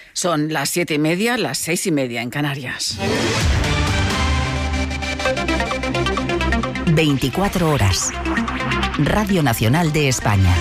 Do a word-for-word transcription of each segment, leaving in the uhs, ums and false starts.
Son las siete y media, las seis y media en Canarias. veinticuatro horas. Radio Nacional de España.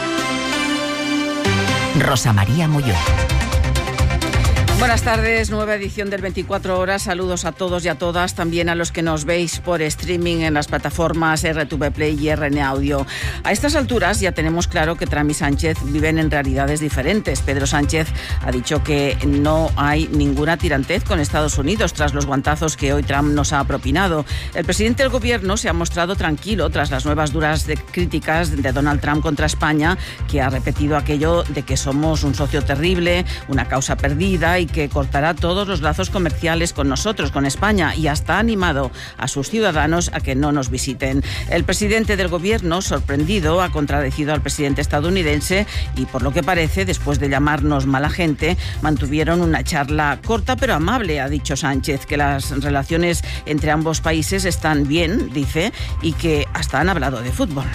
Rosa María Molló. Buenas tardes, nueva edición del veinticuatro horas. Saludos a todos y a todas, también a los que nos veis por streaming en las plataformas R T V Play y R N Audio. A estas alturas ya tenemos claro que Trump y Sánchez viven en realidades diferentes. Pedro Sánchez ha dicho que no hay ninguna tirantez con Estados Unidos tras los guantazos que hoy Trump nos ha propinado. El presidente del gobierno se ha mostrado tranquilo tras las nuevas duras de críticas de Donald Trump contra España, que ha repetido aquello de que somos un socio terrible, una causa perdida y que cortará todos los lazos comerciales con nosotros, con España, y hasta ha animado a sus ciudadanos a que no nos visiten. El presidente del gobierno, sorprendido, ha contradecido al presidente estadounidense y, por lo que parece, después de llamarnos mala gente, mantuvieron una charla corta pero amable. Ha dicho Sánchez que las relaciones entre ambos países están bien, dice, y que hasta han hablado de fútbol.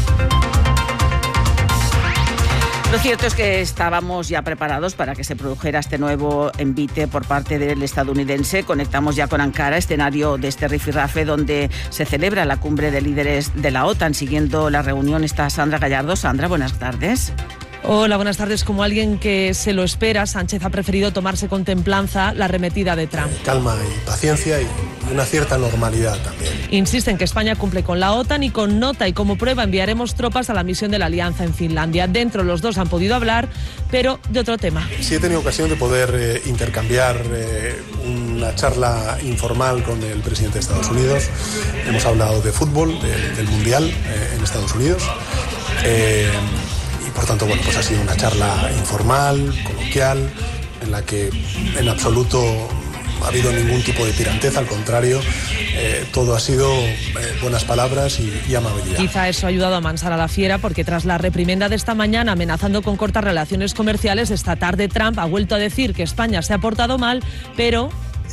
Lo cierto es que estábamos ya preparados para que se produjera este nuevo envite por parte del estadounidense. Conectamos ya con Ankara, escenario de este rifirrafe donde se celebra la cumbre de líderes de la OTAN. Siguiendo la reunión está Sandra Gallardo. Sandra, buenas tardes. Hola, buenas tardes. Como alguien que se lo espera, Sánchez ha preferido tomarse con templanza la arremetida de Trump. Calma y paciencia y una cierta normalidad también. Insiste en que España cumple con la OTAN y con nota, y como prueba enviaremos tropas a la misión de la Alianza en Finlandia. Dentro los dos han podido hablar, pero de otro tema. Sí he tenido ocasión de poder eh, intercambiar eh, una charla informal con el presidente de Estados Unidos. Hemos hablado de fútbol, de, del Mundial eh, en Estados Unidos. Eh, Por tanto, bueno, pues ha sido una charla informal, coloquial, en la que en absoluto ha habido ningún tipo de tirantez, al contrario, eh, todo ha sido eh, buenas palabras y, y amabilidad. Quizá eso ha ayudado a amansar a la fiera, porque tras la reprimenda de esta mañana amenazando con cortar relaciones comerciales, esta tarde Trump ha vuelto a decir que España se ha portado mal, pero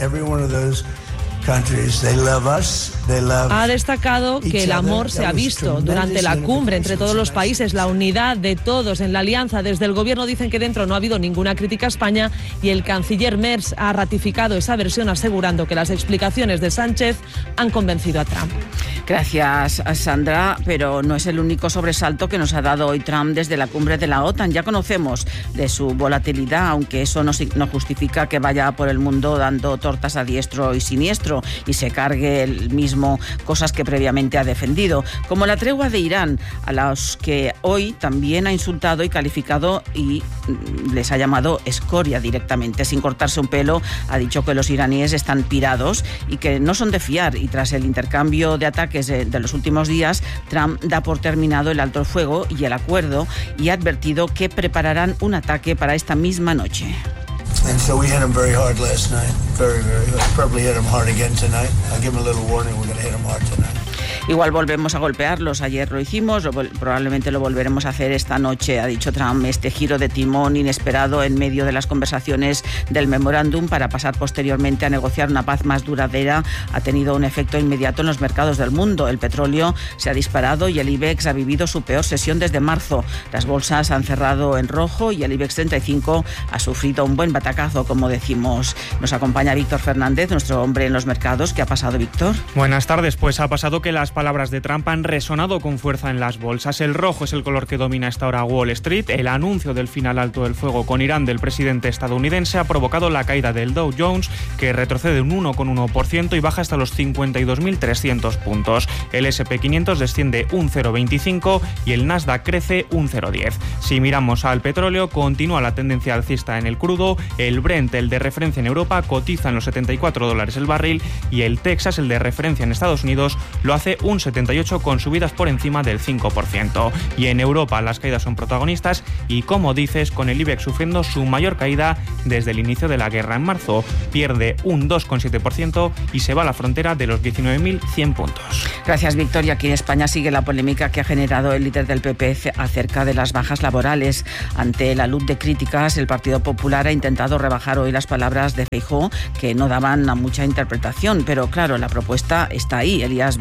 ha destacado que el amor se ha visto durante la cumbre entre todos los países, la unidad de todos en la alianza. Desde el gobierno dicen que dentro no ha habido ninguna crítica a España, y el canciller Merz ha ratificado esa versión, asegurando que las explicaciones de Sánchez han convencido a Trump. Gracias, Sandra, pero no es el único sobresalto que nos ha dado hoy Trump desde la cumbre de la OTAN. Ya conocemos de su volatilidad, aunque eso no, no justifica que vaya por el mundo dando tortas a diestro y siniestro y se cargue el mismo cosas que previamente ha defendido, como la tregua de Irán, a los que hoy también ha insultado y calificado y les ha llamado escoria directamente, sin cortarse un pelo. Ha dicho que los iraníes están pirados y que no son de fiar, y tras el intercambio de ataques de, de los últimos días, Trump da por terminado el alto el fuego y el acuerdo, y ha advertido que prepararán un ataque para esta misma noche. And so we hit him very hard last night. Very, very hard. Probably hit him hard again tonight. I'll give him a little warning. We're going to hit him hard tonight. Igual volvemos a golpearlos. Ayer lo hicimos, lo, probablemente lo volveremos a hacer esta noche, ha dicho Trump. Este giro de timón inesperado en medio de las conversaciones del memorándum para pasar posteriormente a negociar una paz más duradera ha tenido un efecto inmediato en los mercados del mundo. El petróleo se ha disparado y el IBEX ha vivido su peor sesión desde marzo. Las bolsas han cerrado en rojo y el IBEX treinta y cinco ha sufrido un buen batacazo, como decimos. Nos acompaña Víctor Fernández, nuestro hombre en los mercados. ¿Qué ha pasado, Víctor? Buenas tardes. Pues ha pasado que las palabras de Trump han resonado con fuerza en las bolsas. El rojo es el color que domina esta hora Wall Street. El anuncio del final alto del fuego con Irán del presidente estadounidense ha provocado la caída del Dow Jones, que retrocede un uno coma uno por ciento y baja hasta los cincuenta y dos mil trescientos puntos. El ese and pe quinientos desciende un cero coma veinticinco y el Nasdaq crece un cero coma diez. Si miramos al petróleo, continúa la tendencia alcista en el crudo. El Brent, el de referencia en Europa, cotiza en los setenta y cuatro dólares el barril, y el Texas, el de referencia en Estados Unidos, lo hace un setenta y ocho con subidas por encima del cinco por ciento. Y en Europa las caídas son protagonistas y, como dices, con el IBEX sufriendo su mayor caída desde el inicio de la guerra en marzo. Pierde un dos coma siete por ciento y se va a la frontera de los diecinueve mil cien puntos. Gracias, Víctor. Y aquí en España sigue la polémica que ha generado el líder del P P acerca de las bajas laborales. Ante la luz de críticas, el Partido Popular ha intentado rebajar hoy las palabras de Feijóo, que no daban a mucha interpretación, pero claro, la propuesta está ahí. Elías Bendodo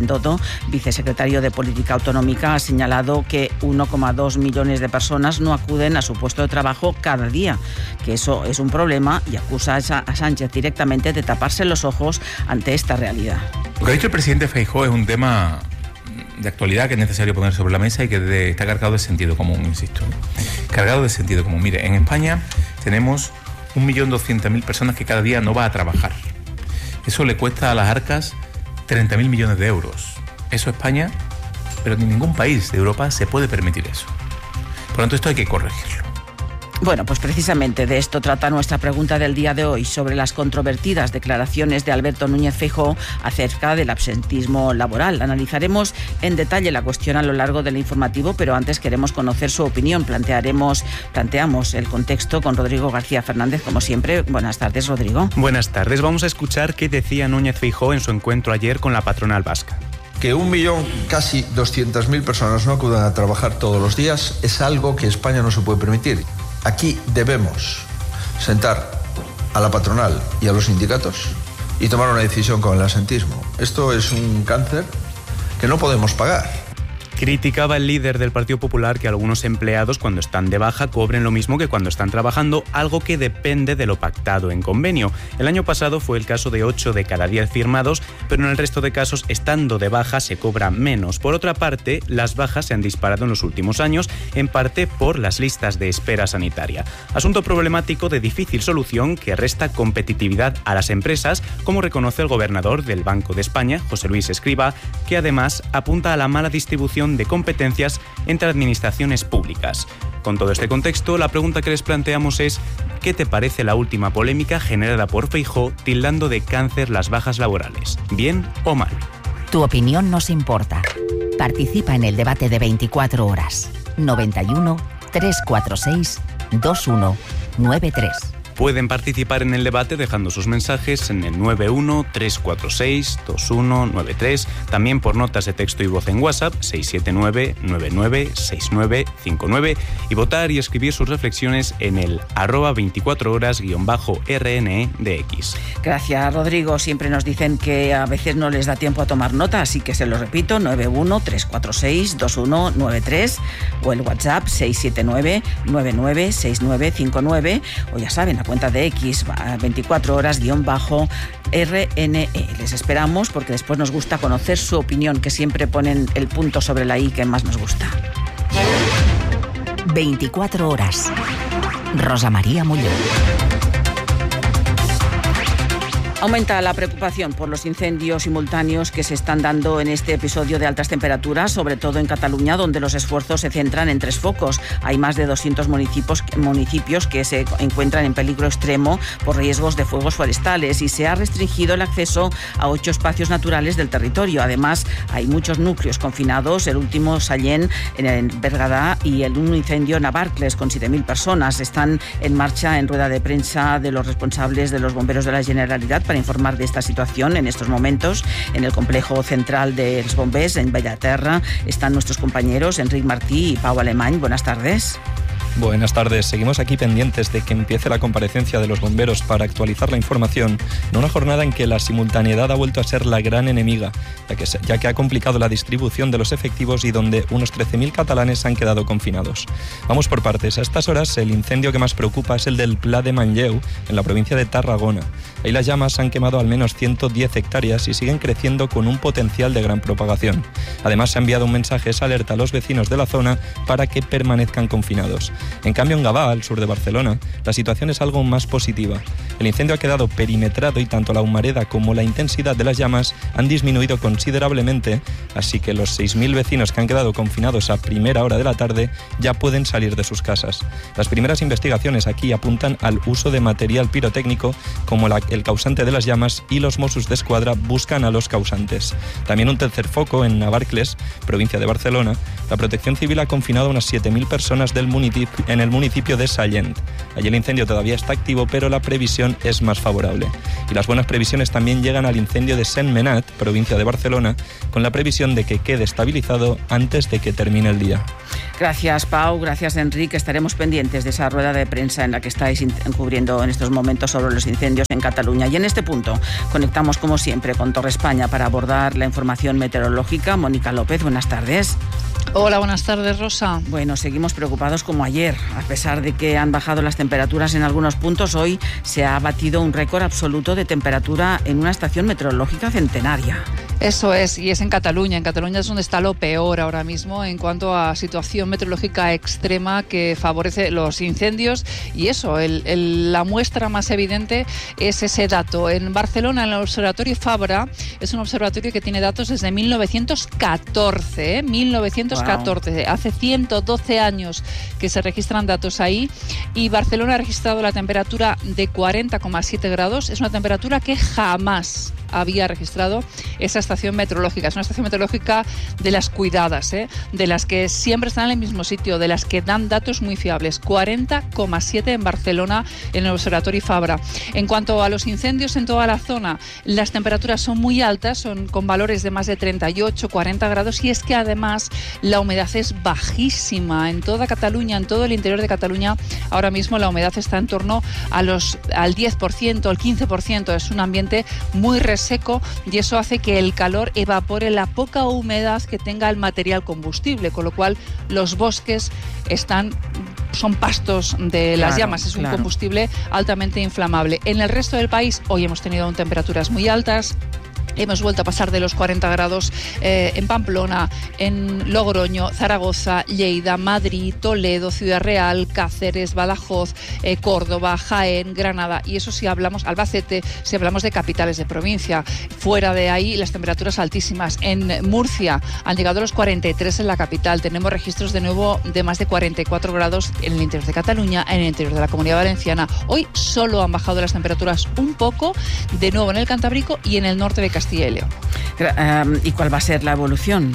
Bendodo, vicesecretario de Política Autonómica, ha señalado que uno coma dos millones de personas no acuden a su puesto de trabajo cada día, que eso es un problema, y acusa a Sánchez directamente de taparse los ojos ante esta realidad. Lo que ha dicho el presidente Feijóo es un tema de actualidad que es necesario poner sobre la mesa y que de, está cargado de sentido común, insisto. Cargado de sentido común. Mire, en España tenemos un millón doscientas mil personas que cada día no va a trabajar. Eso le cuesta a las arcas treinta mil millones de euros. Eso España, pero ni ningún país de Europa se puede permitir eso. Por lo tanto, esto hay que corregirlo. Bueno, pues precisamente de esto trata nuestra pregunta del día de hoy, sobre las controvertidas declaraciones de Alberto Núñez Feijóo acerca del absentismo laboral. Analizaremos en detalle la cuestión a lo largo del informativo, pero antes queremos conocer su opinión. Plantearemos, planteamos el contexto con Rodrigo García Fernández, como siempre. Buenas tardes, Rodrigo. Buenas tardes. Vamos a escuchar qué decía Núñez Feijóo en su encuentro ayer con la patronal vasca. Que un millón, casi doscientas mil personas no acudan a trabajar todos los días es algo que España no se puede permitir. Aquí debemos sentar a la patronal y a los sindicatos y tomar una decisión con el absentismo. Esto es un cáncer que no podemos pagar. Criticaba el líder del Partido Popular que algunos empleados, cuando están de baja, cobren lo mismo que cuando están trabajando, algo que depende de lo pactado en convenio. El año pasado fue el caso de ocho de cada diez firmados, pero en el resto de casos, estando de baja, se cobra menos. Por otra parte, las bajas se han disparado en los últimos años, en parte por las listas de espera sanitaria. Asunto problemático de difícil solución que resta competitividad a las empresas, como reconoce el gobernador del Banco de España, José Luis Escrivá, que además apunta a la mala distribución de competencias entre administraciones públicas. Con todo este contexto, la pregunta que les planteamos es: ¿qué te parece la última polémica generada por Feijóo tildando de cáncer las bajas laborales? ¿Bien o mal? Tu opinión nos importa. Participa en el debate de veinticuatro horas. noventa y uno, trescientos cuarenta y seis, veintiuno noventa y tres. Pueden participar en el debate dejando sus mensajes en el nueve uno, tres cuatro seis, dos uno nueve tres, también por notas de texto y voz en WhatsApp seis siete nueve, nueve nueve seis nueve cinco nueve, y votar y escribir sus reflexiones en el arroba veinticuatro horas guión bajo R N E de X. Gracias, Rodrigo. Siempre nos dicen que a veces no les da tiempo a tomar nota, así que se lo repito: nueve uno, tres cuatro seis, dos uno nueve tres, o el WhatsApp seis siete nueve, nueve nueve seis nueve cinco nueve, o ya saben, a cuenta de X, veinticuatro horas guión bajo R N E. Les esperamos porque después nos gusta conocer su opinión, que siempre ponen el punto sobre la I que más nos gusta. veinticuatro horas. Rosa María Molló. Aumenta la preocupación por los incendios simultáneos que se están dando en este episodio de altas temperaturas, sobre todo en Cataluña, donde los esfuerzos se centran en tres focos. Hay más de doscientos municipios, municipios que se encuentran en peligro extremo por riesgos de fuegos forestales, y se ha restringido el acceso a ocho espacios naturales del territorio. Además, hay muchos núcleos confinados, el último Sallent en Bergadá y el un incendio en Navarcles con siete mil personas. Están en marcha en rueda de prensa de los responsables de los bomberos de la Generalitat para informar de esta situación. En estos momentos, en el complejo central de los bombers, en Bellaterra, están nuestros compañeros Enric Martí y Pau Alemany. Buenas tardes. Buenas tardes. Seguimos aquí pendientes de que empiece la comparecencia de los bomberos para actualizar la información en una jornada en que la simultaneidad ha vuelto a ser la gran enemiga, ya que, ya que ha complicado la distribución de los efectivos y donde unos trece mil catalanes han quedado confinados. Vamos por partes. A estas horas, el incendio que más preocupa es el del Pla de Manlleu, en la provincia de Tarragona. Ahí las llamas han quemado al menos ciento diez hectáreas y siguen creciendo con un potencial de gran propagación. Además, se ha enviado un mensaje de alerta a los vecinos de la zona para que permanezcan confinados. En cambio, en Gavà, al sur de Barcelona, la situación es algo más positiva. El incendio ha quedado perimetrado y tanto la humareda como la intensidad de las llamas han disminuido considerablemente, así que los seis mil vecinos que han quedado confinados a primera hora de la tarde ya pueden salir de sus casas. Las primeras investigaciones aquí apuntan al uso de material pirotécnico como la, el causante de las llamas, y los Mossos d'Esquadra buscan a los causantes. También un tercer foco en Navarcles, provincia de Barcelona. La Protección Civil ha confinado a unas siete mil personas del municipio en el municipio de Sallent. Allí el incendio todavía está activo, pero la previsión es más favorable. Y las buenas previsiones también llegan al incendio de Sentmenat, provincia de Barcelona, con la previsión de que quede estabilizado antes de que termine el día. Gracias, Pau. Gracias, Enrique. Estaremos pendientes de esa rueda de prensa en la que estáis cubriendo en estos momentos sobre los incendios en Cataluña. Y en este punto conectamos, como siempre, con Torre España para abordar la información meteorológica. Mónica López, buenas tardes. Hola, buenas tardes, Rosa. Bueno, seguimos preocupados como ayer. A pesar de que han bajado las temperaturas en algunos puntos, hoy se ha batido un récord absoluto de temperatura en una estación meteorológica centenaria. Eso es, y es en Cataluña. En Cataluña es donde está lo peor ahora mismo en cuanto a situación meteorológica extrema que favorece los incendios. Y eso, el, el, la muestra más evidente es ese dato. En Barcelona, en el Observatorio Fabra, es un observatorio que tiene datos desde mil novecientos catorce, ¿eh? mil novecientos catorce. Wow. Hace ciento doce años que se registran datos ahí. Y Barcelona ha registrado la temperatura de cuarenta coma siete grados. Es una temperatura que jamás había registrado esa estación meteorológica. Es una estación meteorológica de las cuidadas, ¿eh? de las que siempre están en el mismo sitio, de las que dan datos muy fiables. cuarenta coma siete en Barcelona, en el Observatorio Fabra. En cuanto a los incendios en toda la zona, las temperaturas son muy altas, son con valores de más de treinta y ocho, cuarenta grados, y es que además la humedad es bajísima. En toda Cataluña, en todo el interior de Cataluña, ahora mismo la humedad está en torno a los, al diez por ciento, al quince por ciento. Es un ambiente muy seco y eso hace que el calor evapore la poca humedad que tenga el material combustible, con lo cual los bosques están son pastos de claro, las llamas, es un claro. combustible altamente inflamable. En el resto del país hoy hemos tenido temperaturas muy altas. Hemos vuelto a pasar de los cuarenta grados eh, en Pamplona, en Logroño, Zaragoza, Lleida, Madrid, Toledo, Ciudad Real, Cáceres, Badajoz, eh, Córdoba, Jaén, Granada. Y eso si hablamos, Albacete, si hablamos de capitales de provincia. Fuera de ahí, las temperaturas altísimas. En Murcia han llegado a los cuarenta y tres en la capital. Tenemos registros de nuevo de más de cuarenta y cuatro grados en el interior de Cataluña, en el interior de la Comunidad Valenciana. Hoy solo han bajado las temperaturas un poco, de nuevo en el Cantábrico y en el norte de Castilla y León. ¿Y cuál va a ser la evolución?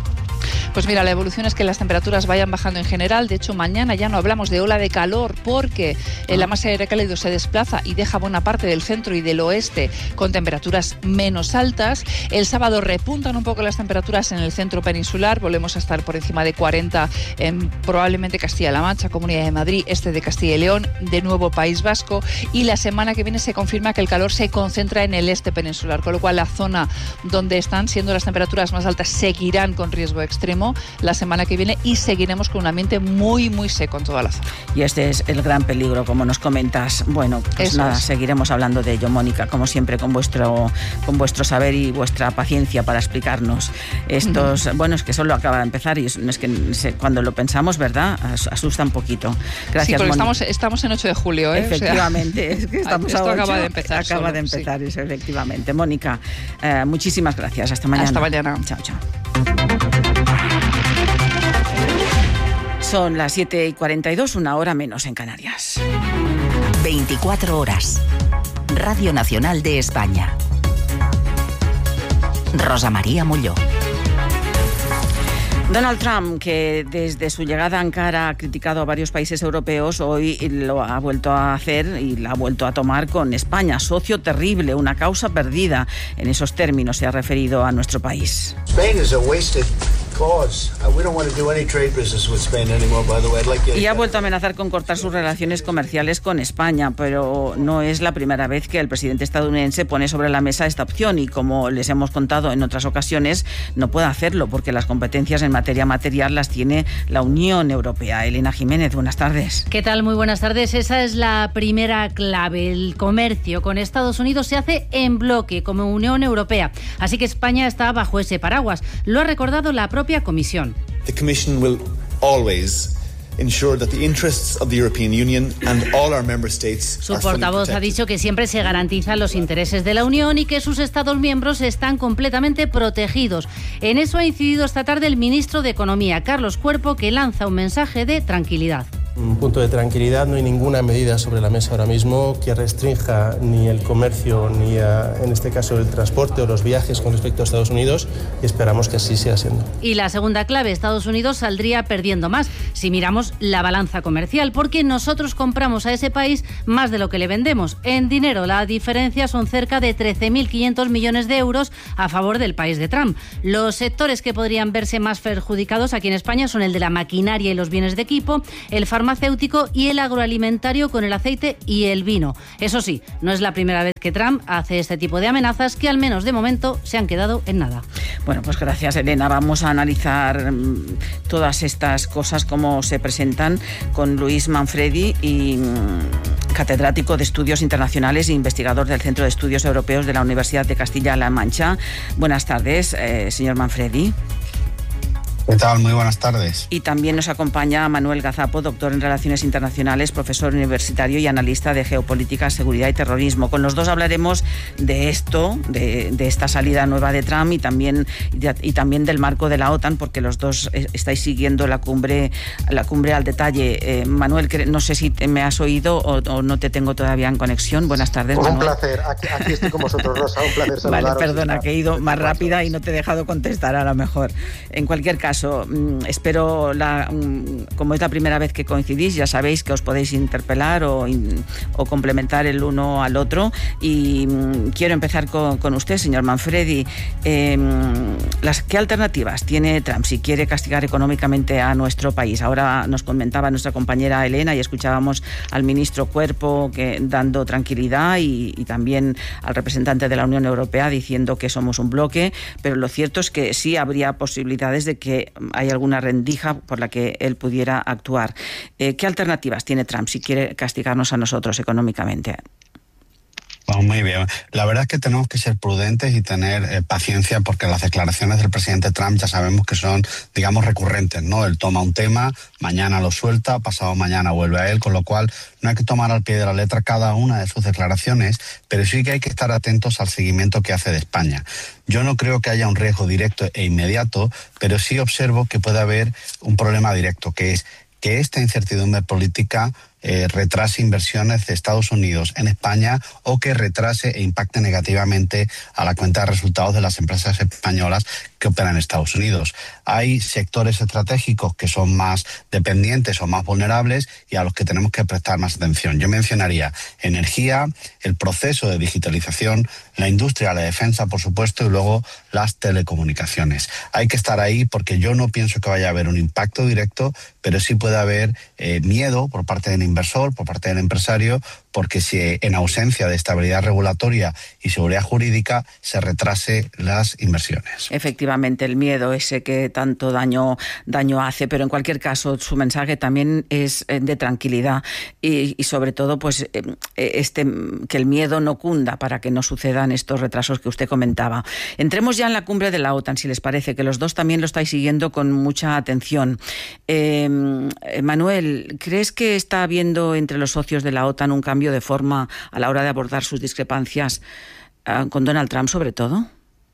Pues mira, la evolución es que las temperaturas vayan bajando en general. De hecho, mañana ya no hablamos de ola de calor porque ah. la masa de aire cálido se desplaza y deja buena parte del centro y del oeste con temperaturas menos altas. El sábado repuntan un poco las temperaturas en el centro peninsular. Volvemos a estar por encima de cuarenta en probablemente Castilla-La Mancha, Comunidad de Madrid, este de Castilla y León, de nuevo País Vasco. Y la semana que viene se confirma que el calor se concentra en el este peninsular, con lo cual la zona donde están siendo las temperaturas más altas seguirán con riesgo extremo la semana que viene y seguiremos con un ambiente muy, muy seco en toda la zona. Y este es el gran peligro, como nos comentas. Bueno, pues Eso nada, es. seguiremos hablando de ello, Mónica, como siempre, con vuestro con vuestro saber y vuestra paciencia para explicarnos estos... Uh-huh. Bueno, es que solo acaba de empezar y es, es que cuando lo pensamos, ¿verdad? Asusta un poquito. Gracias, sí, porque Mónica. Estamos, estamos en ocho de julio, ¿eh? Efectivamente, o sea, es que estamos esto a ocho, acaba de empezar. Acaba solo, de empezar, sí. eso, efectivamente. Mónica, eh, muchísimas gracias. Hasta mañana. Hasta mañana. Chao, chao. Son las siete y cuarenta y dos, una hora menos en Canarias. veinticuatro horas. Radio Nacional de España. Rosa María Molló. Donald Trump, que desde su llegada a Ankara ha criticado a varios países europeos, hoy lo ha vuelto a hacer y la ha vuelto a tomar con España. Socio terrible, una causa perdida. En esos términos se ha referido a nuestro país. Spain is a wasted cause. We don't want to do any trade business with Spain anymore, by the way. I'd like you... Y ha vuelto a amenazar con cortar sus relaciones comerciales con España, pero no es la primera vez que el presidente estadounidense pone sobre la mesa esta opción y, como les hemos contado en otras ocasiones, no puede hacerlo porque las competencias en materia material las tiene la Unión Europea. Elena Jiménez, buenas tardes. ¿Qué tal? Muy buenas tardes. Esa es la primera clave. El comercio con Estados Unidos se hace en bloque como Unión Europea. Así que España está bajo ese paraguas. Lo ha recordado la propia Comisión. The Commission will always ensure that the interests of the European Union and all our member states Su are fully portavoz protected. ha dicho que siempre se garantizan los intereses de la Unión y que sus Estados miembros están completamente protegidos. En eso ha incidido esta tarde el ministro de Economía, Carlos Cuerpo, que lanza un mensaje de tranquilidad. un punto de tranquilidad. No hay ninguna medida sobre la mesa ahora mismo que restrinja ni el comercio ni, a, en este caso, el transporte o los viajes con respecto a Estados Unidos, y esperamos que así siga siendo. Y la segunda clave, Estados Unidos saldría perdiendo más si miramos la balanza comercial, porque nosotros compramos a ese país más de lo que le vendemos. En dinero, la diferencia son cerca de trece mil quinientos millones de euros a favor del país de Trump. Los sectores que podrían verse más perjudicados aquí en España son el de la maquinaria y los bienes de equipo, el farmacéutico y el agroalimentario con el aceite y el vino. Eso sí, no es la primera vez que Trump hace este tipo de amenazas que al menos de momento se han quedado en nada. Bueno, pues gracias, Elena. Vamos a analizar mmm, todas estas cosas, cómo se presentan, con Luis Manfredi, y mmm, catedrático de Estudios Internacionales e investigador del Centro de Estudios Europeos de la Universidad de Castilla-La Mancha. Buenas tardes, eh, señor Manfredi. ¿Qué tal? Muy buenas tardes. Y también nos acompaña Manuel Gazapo, doctor en Relaciones Internacionales, profesor universitario y analista de geopolítica, seguridad y terrorismo. Con los dos hablaremos de esto, de, de esta salida nueva de Trump y también, de, y también del marco de la OTAN, porque los dos estáis siguiendo la cumbre, la cumbre al detalle. Eh, Manuel, no sé si te, me has oído o, o no te tengo todavía en conexión. Buenas tardes, Un Manuel. placer. Aquí, aquí estoy con vosotros, Rosa. Un placer saludaros. Vale, perdona, que he ido más rápida y no te he dejado contestar a lo mejor. En cualquier caso, espero, la, como es la primera vez que coincidís, ya sabéis que os podéis interpelar o, o complementar el uno al otro, y quiero empezar con, con usted, señor Manfredi. Eh, las, ¿Qué alternativas tiene Trump si quiere castigar económicamente a nuestro país? Ahora nos comentaba nuestra compañera Elena y escuchábamos al ministro Cuerpo que, dando tranquilidad, y, y también al representante de la Unión Europea diciendo que somos un bloque, pero lo cierto es que sí habría posibilidades de que hay alguna rendija por la que él pudiera actuar. Eh, ¿Qué alternativas tiene Trump si quiere castigarnos a nosotros económicamente? Bueno, muy bien. La verdad es que tenemos que ser prudentes y tener eh, paciencia, porque las declaraciones del presidente Trump ya sabemos que son, digamos, recurrentes, ¿no? Él toma un tema, mañana lo suelta, pasado mañana vuelve a él, con lo cual no hay que tomar al pie de la letra cada una de sus declaraciones, pero sí que hay que estar atentos al seguimiento que hace de España. Yo no creo que haya un riesgo directo e inmediato, pero sí observo que puede haber un problema directo, que es que esta incertidumbre política eh, retrase inversiones de Estados Unidos en España, o que retrase e impacte negativamente a la cuenta de resultados de las empresas españolas que operan en Estados Unidos. Hay sectores estratégicos que son más dependientes o más vulnerables y a los que tenemos que prestar más atención. Yo mencionaría energía, el proceso de digitalización, la industria, la defensa, por supuesto, y luego las telecomunicaciones. Hay que estar ahí porque yo no pienso que vaya a haber un impacto directo, pero sí puede haber eh, miedo por parte del inversor, por parte del empresario, porque si en ausencia de estabilidad regulatoria y seguridad jurídica se retrase las inversiones. Efectivamente, el miedo ese que tanto daño, daño hace, pero en cualquier caso su mensaje también es de tranquilidad y, y sobre todo pues este, que el miedo no cunda para que no sucedan estos retrasos que usted comentaba. Entremos ya en la cumbre de la OTAN, si les parece, que los dos también lo estáis siguiendo con mucha atención. Eh, Manuel, ¿crees que está habiendo entre los socios de la OTAN un cambio de forma a la hora de abordar sus discrepancias uh, con Donald Trump, sobre todo?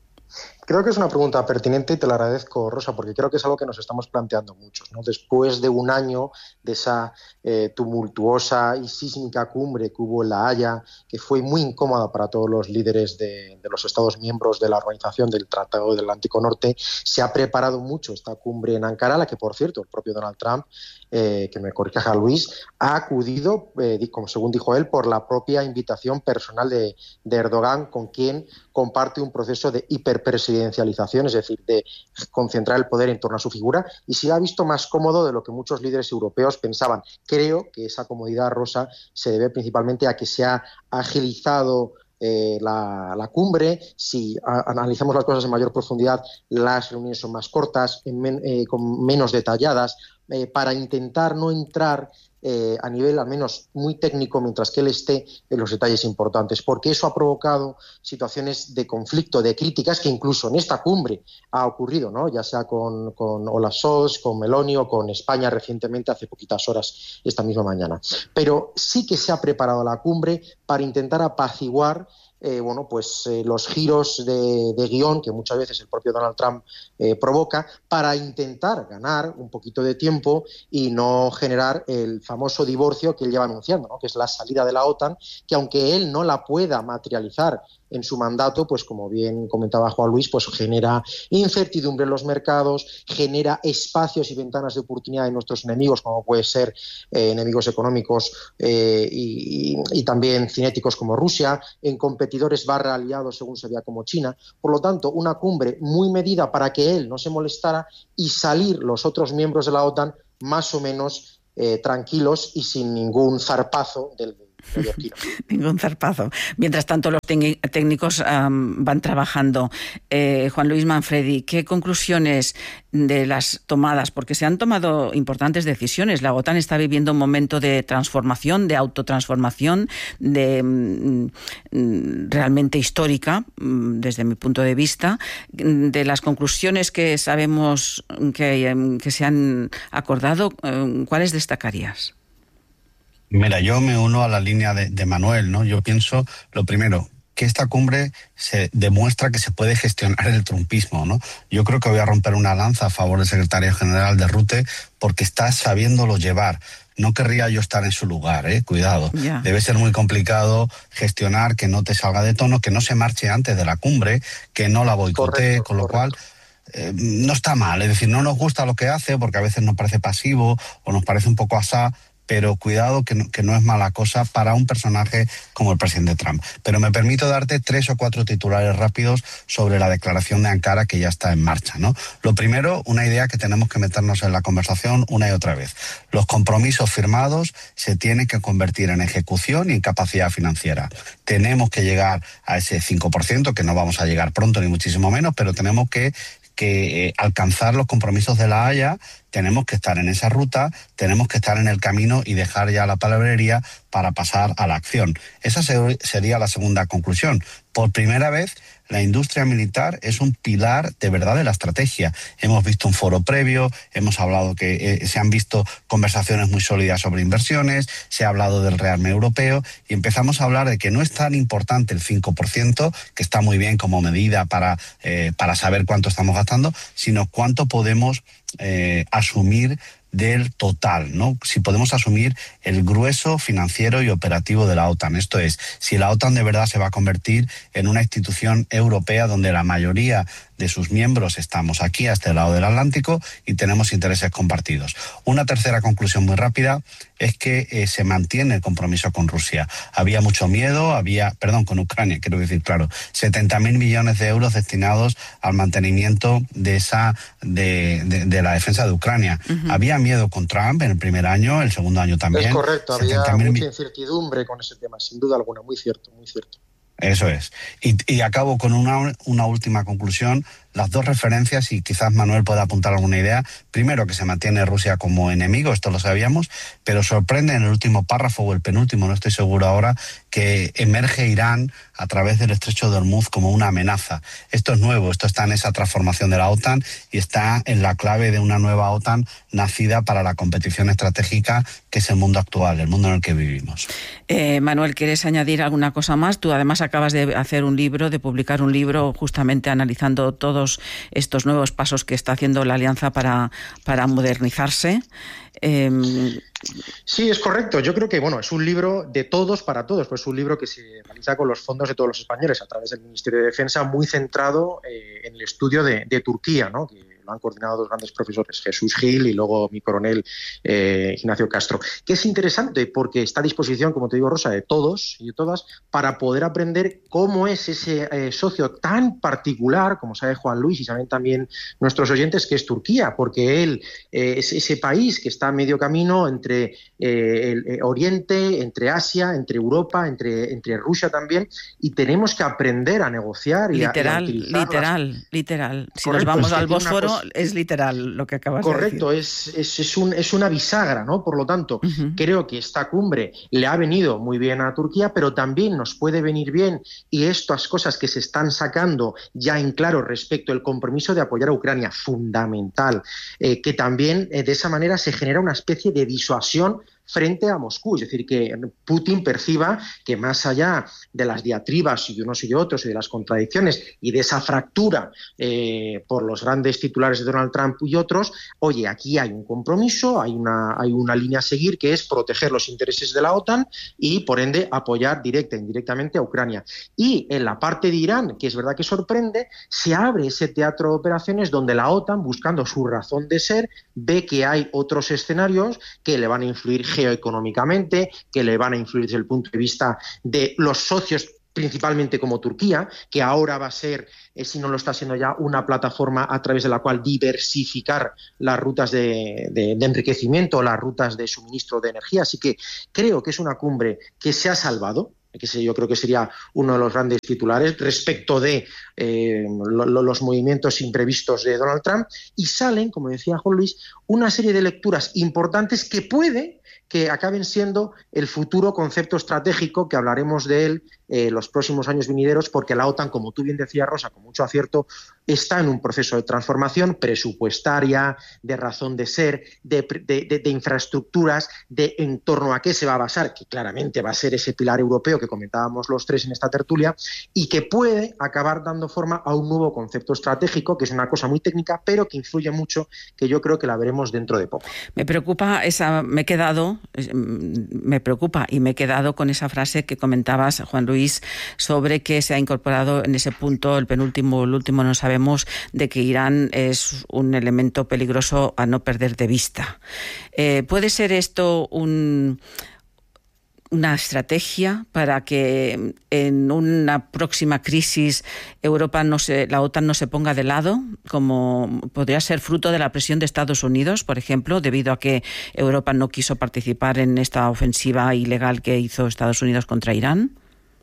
Creo que es una pregunta pertinente y te la agradezco, Rosa, porque creo que es algo que nos estamos planteando muchos, ¿no? Después de un año de esa eh, tumultuosa y sísmica cumbre que hubo en La Haya, que fue muy incómoda para todos los líderes de, de los Estados miembros de la Organización del Tratado del Atlántico Norte, se ha preparado mucho esta cumbre en Ankara, a la que, por cierto, el propio Donald Trump, eh, que me corrija Luis, ha acudido, eh, como según dijo él, por la propia invitación personal de, de Erdogan, con quien comparte un proceso de hiperpresidencialización, es decir, de concentrar el poder en torno a su figura, y se ha visto más cómodo de lo que muchos líderes europeos pensaban. Creo que esa comodidad, Rosa, se debe principalmente a que se ha agilizado eh, la, la cumbre. Si a, analizamos las cosas en mayor profundidad, las reuniones son más cortas, en men, eh, con menos detalladas, eh, para intentar no entrar Eh, a nivel al menos muy técnico, mientras que él esté en los detalles importantes, porque eso ha provocado situaciones de conflicto, de críticas, que incluso en esta cumbre ha ocurrido, ¿no? Ya sea con, con Olaf Scholz, con Meloni o con España recientemente, hace poquitas horas, esta misma mañana. Pero sí que se ha preparado la cumbre para intentar apaciguar Eh, bueno, pues eh, los giros de, de guión que muchas veces el propio Donald Trump eh, provoca para intentar ganar un poquito de tiempo y no generar el famoso divorcio que él lleva anunciando, ¿no? Que es la salida de la OTAN, que aunque él no la pueda materializar en su mandato, pues como bien comentaba Juan Luis, pues genera incertidumbre en los mercados, genera espacios y ventanas de oportunidad en nuestros enemigos, como puede ser eh, enemigos económicos eh, y, y, y también cinéticos como Rusia, en competidores barra aliados según se vea como China. Por lo tanto, una cumbre muy medida para que él no se molestara y salir los otros miembros de la OTAN más o menos eh, tranquilos y sin ningún zarpazo del Ningún zarpazo. Mientras tanto, los técnicos um, van trabajando. Eh, Juan Luis Manfredi, ¿qué conclusiones de las tomadas? Porque se han tomado importantes decisiones. La OTAN está viviendo un momento de transformación, de autotransformación, de mm, realmente histórica, desde mi punto de vista. De las conclusiones que sabemos que, que se han acordado, ¿cuáles destacarías? Mira, yo me uno a la línea de, de Manuel, ¿no? Yo pienso, lo primero, que esta cumbre se demuestra que se puede gestionar el trumpismo, ¿no? Yo creo que voy a romper una lanza a favor del secretario general de Rutte porque está sabiéndolo llevar. No querría yo estar en su lugar, ¿eh? Cuidado. Yeah. Debe ser muy complicado gestionar que no te salga de tono, que no se marche antes de la cumbre, que no la boicotee, con lo correcto. cual... Eh, no está mal, es decir, no nos gusta lo que hace porque a veces nos parece pasivo o nos parece un poco asá, pero cuidado que no, que no es mala cosa para un personaje como el presidente Trump. Pero me permito darte tres o cuatro titulares rápidos sobre la declaración de Ankara que ya está en marcha, ¿no? Lo primero, una idea que tenemos que meternos en la conversación una y otra vez. Los compromisos firmados se tienen que convertir en ejecución y en capacidad financiera. Tenemos que llegar a ese cinco por ciento, que no vamos a llegar pronto ni muchísimo menos, pero tenemos que que eh, alcanzar los compromisos de La Haya, tenemos que estar en esa ruta, tenemos que estar en el camino y dejar ya la palabrería para pasar a la acción. Esa se, sería la segunda conclusión. Por primera vez, la industria militar es un pilar de verdad de la estrategia. Hemos visto un foro previo, hemos hablado que eh, se han visto conversaciones muy sólidas sobre inversiones, se ha hablado del rearme europeo y empezamos a hablar de que no es tan importante el cinco por ciento, que está muy bien como medida para, eh, para saber cuánto estamos gastando, sino cuánto podemos eh, asumir del total, ¿no? Si podemos asumir el grueso financiero y operativo de la OTAN. Esto es, si la OTAN de verdad se va a convertir en una institución europea donde la mayoría de sus miembros estamos aquí a este lado del Atlántico y tenemos intereses compartidos. Una tercera conclusión muy rápida es que eh, se mantiene el compromiso con Rusia. Había mucho miedo, había, perdón, con Ucrania, quiero decir, claro, setenta mil millones de euros destinados al mantenimiento de esa de, de, de la defensa de Ucrania. Uh-huh. Había miedo con Trump en el primer año, el segundo año también. Es correcto, había mucha incertidumbre con ese tema, sin duda alguna, muy cierto, muy cierto. Eso es. Y, y acabo con una, una última conclusión. Las dos referencias, y quizás Manuel pueda apuntar alguna idea. Primero, que se mantiene Rusia como enemigo, esto lo sabíamos, pero sorprende en el último párrafo o el penúltimo, no estoy seguro ahora, que emerge Irán a través del estrecho de Hormuz como una amenaza. Esto es nuevo, esto está en esa transformación de la OTAN y está en la clave de una nueva OTAN nacida para la competición estratégica, que es el mundo actual, el mundo en el que vivimos. Eh, Manuel, ¿quieres añadir alguna cosa más? Tú además acabas de hacer un libro, de publicar un libro justamente analizando todos estos nuevos pasos que está haciendo la Alianza para, para modernizarse. Eh... Sí, es correcto. Yo creo que bueno, es un libro de todos para todos, pues es un libro que se realiza con los fondos de todos los españoles a través del Ministerio de Defensa, muy centrado eh, en el estudio de, de Turquía, ¿no? Que lo han coordinado dos grandes profesores, Jesús Gil y luego mi coronel eh, Ignacio Castro, que es interesante porque está a disposición, como te digo, Rosa, de todos y de todas para poder aprender cómo es ese eh, socio tan particular, como sabe Juan Luis y saben también nuestros oyentes, que es Turquía, porque él eh, es ese país que está a medio camino entre eh, el eh, Oriente, entre Asia, entre Europa, entre, entre Rusia también, y tenemos que aprender a negociar y literal, a, y a utilizar literal, las... literal. Si Correcto, nos vamos es que al Bósforo, cosa... es literal lo que acabas Correcto, de decir. Correcto, es, es, es, un, es una bisagra, ¿no? Por lo tanto, uh-huh. creo que esta cumbre le ha venido muy bien a Turquía, pero también nos puede venir bien, y estas cosas que se están sacando ya en claro respecto al compromiso de apoyar a Ucrania, fundamental, eh, que también eh, de esa manera se genera una especie de disuasión frente a Moscú. Es decir, que Putin perciba que más allá de las diatribas y de unos y de otros y de las contradicciones y de esa fractura eh, por los grandes titulares de Donald Trump y otros, oye, aquí hay un compromiso, hay una, hay una línea a seguir que es proteger los intereses de la OTAN y, por ende, apoyar directa e indirectamente a Ucrania. Y en la parte de Irán, que es verdad que sorprende, se abre ese teatro de operaciones donde la OTAN, buscando su razón de ser, ve que hay otros escenarios que le van a influir geoeconómicamente, que le van a influir desde el punto de vista de los socios, principalmente como Turquía, que ahora va a ser, eh, si no lo está siendo ya, una plataforma a través de la cual diversificar las rutas de, de, de enriquecimiento, las rutas de suministro de energía. Así que creo que es una cumbre que se ha salvado, que yo creo que sería uno de los grandes titulares respecto de eh, lo, lo, los movimientos imprevistos de Donald Trump, y salen, como decía Juan Luis, una serie de lecturas importantes que puede que acaben siendo el futuro concepto estratégico, que hablaremos de él eh, los próximos años venideros, porque la OTAN, como tú bien decías, Rosa, con mucho acierto, está en un proceso de transformación presupuestaria, de razón de ser, de, de, de, de infraestructuras, de en torno a qué se va a basar, que claramente va a ser ese pilar europeo que comentábamos los tres en esta tertulia, y que puede acabar dando forma a un nuevo concepto estratégico, que es una cosa muy técnica, pero que influye mucho, que yo creo que la veremos dentro de poco. Me preocupa esa, me he quedado, me preocupa y me he quedado con esa frase que comentabas, Juan Luis, sobre que se ha incorporado en ese punto, el penúltimo, el último no sabemos, de que Irán es un elemento peligroso a no perder de vista. Eh, ¿Puede ser esto un... una estrategia para que en una próxima crisis Europa no se, la OTAN no se ponga de lado, como podría ser fruto de la presión de Estados Unidos, por ejemplo, debido a que Europa no quiso participar en esta ofensiva ilegal que hizo Estados Unidos contra Irán?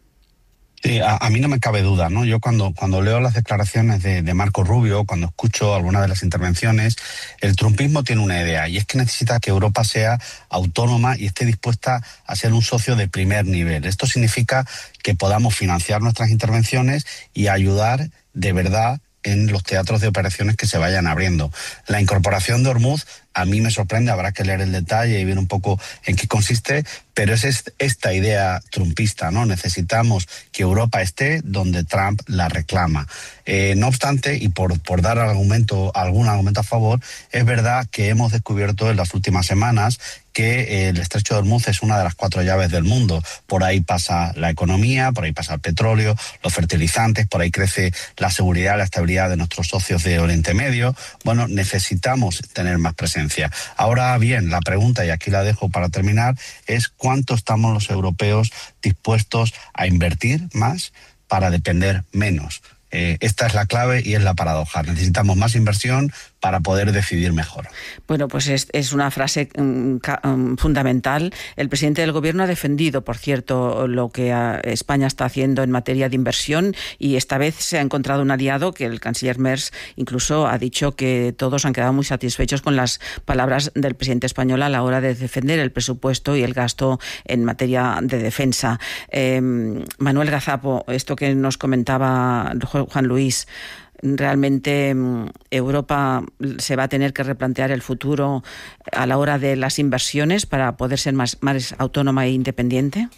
Sí, a, a mí no me cabe duda, ¿no? Yo cuando, cuando leo las declaraciones de, de Marco Rubio, cuando escucho algunas de las intervenciones, el trumpismo tiene una idea, y es que necesita que Europa sea autónoma y esté dispuesta a ser un socio de primer nivel. Esto significa que podamos financiar nuestras intervenciones y ayudar de verdad en los teatros de operaciones que se vayan abriendo. La incorporación de Hormuz a mí me sorprende, habrá que leer el detalle y ver un poco en qué consiste, pero es esta idea trumpista, ¿no? Necesitamos que Europa esté donde Trump la reclama. Eh, no obstante, y por, por dar argumento, algún argumento a favor, es verdad que hemos descubierto en las últimas semanas que el estrecho de Hormuz es una de las cuatro llaves del mundo. Por ahí pasa la economía, por ahí pasa el petróleo, los fertilizantes, por ahí crece la seguridad, la estabilidad de nuestros socios de Oriente Medio. Bueno, necesitamos tener más presencia. Ahora bien, la pregunta, y aquí la dejo para terminar, es ¿cuánto estamos los europeos dispuestos a invertir más para depender menos? Eh, esta es la clave y es la paradoja. Necesitamos más inversión para poder decidir mejor. Bueno, pues es, es una frase um, um, fundamental. El presidente del Gobierno ha defendido, por cierto, lo que uh, España está haciendo en materia de inversión, y esta vez se ha encontrado un aliado, que el canciller Merz incluso ha dicho que todos han quedado muy satisfechos con las palabras del presidente español a la hora de defender el presupuesto y el gasto en materia de defensa. Eh, Manuel Gazapo, esto que nos comentaba Juan Luis, ¿realmente Europa se va a tener que replantear el futuro a la hora de las inversiones para poder ser más, más autónoma e independiente?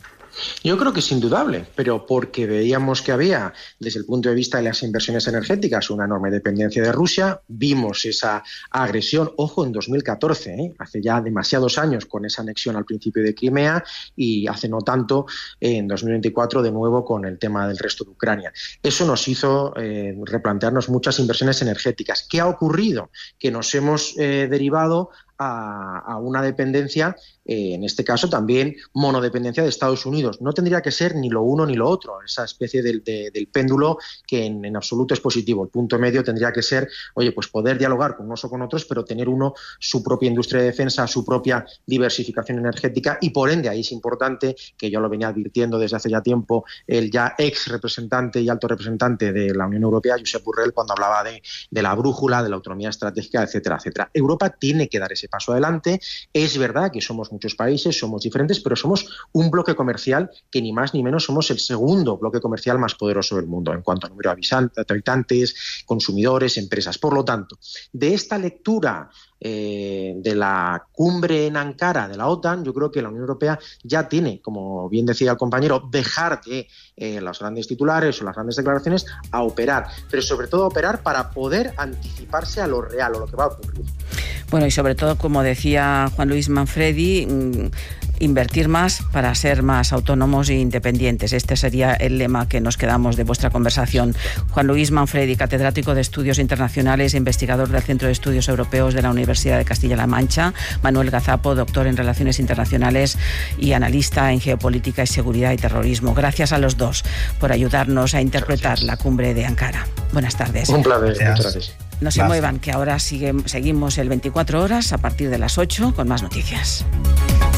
Yo creo que es indudable, pero porque veíamos que había, desde el punto de vista de las inversiones energéticas, una enorme dependencia de Rusia. Vimos esa agresión, ojo, en dos mil catorce, ¿eh? hace ya demasiados años, con esa anexión al principio de Crimea, y hace no tanto, eh, en dos mil veinticuatro, de nuevo con el tema del resto de Ucrania. Eso nos hizo eh, replantearnos muchas inversiones energéticas. ¿Qué ha ocurrido? Que nos hemos eh, derivado A, a una dependencia, eh, en este caso también monodependencia de Estados Unidos. No tendría que ser ni lo uno ni lo otro, esa especie del, de, del péndulo que en, en absoluto es positivo. El punto medio tendría que ser, oye, pues poder dialogar con unos o con otros, pero tener uno su propia industria de defensa, su propia diversificación energética, y por ende ahí es importante, que yo lo venía advirtiendo desde hace ya tiempo, el ya ex representante y alto representante de la Unión Europea, Josep Borrell, cuando hablaba de, de la brújula, de la autonomía estratégica, etcétera, etcétera. Europa tiene que dar ese paso adelante. Es verdad que somos muchos países, somos diferentes, pero somos un bloque comercial que ni más ni menos somos el segundo bloque comercial más poderoso del mundo en cuanto a número de habitantes, consumidores, empresas. Por lo tanto, de esta lectura eh, de la cumbre en Ankara de la OTAN, yo creo que la Unión Europea ya tiene, como bien decía el compañero, dejar de eh, los grandes titulares o las grandes declaraciones a operar, pero sobre todo a operar para poder anticiparse a lo real, o lo que va a ocurrir. Bueno, y sobre todo, como decía Juan Luis Manfredi, mmm, invertir más para ser más autónomos e independientes. Este sería el lema que nos quedamos de vuestra conversación. Juan Luis Manfredi, catedrático de Estudios Internacionales e investigador del Centro de Estudios Europeos de la Universidad de Castilla-La Mancha. Manuel Gazapo, doctor en Relaciones Internacionales y analista en Geopolítica y Seguridad y Terrorismo. Gracias a los dos por ayudarnos a interpretar la cumbre de Ankara. Buenas tardes. Un placer. Muchas gracias. No se muevan, que ahora sigue, seguimos el veinticuatro horas a partir de las ocho con más noticias.